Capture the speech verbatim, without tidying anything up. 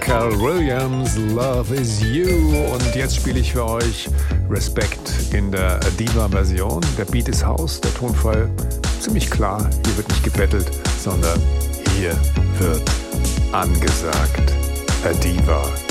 Pharrell Williams, Love Is You. Und jetzt spiele ich für euch Respect in der Diva-Version. Der Beat ist House, der Tonfall ziemlich klar. Hier wird nicht gebettelt, sondern hier wird angesagt. A Diva.